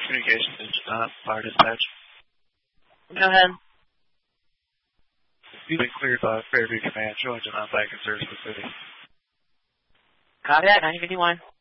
Communications is fire dispatch. Go ahead. You've been cleared by Fairview Command, showing to non-bank and service the city. Copy that, 9051.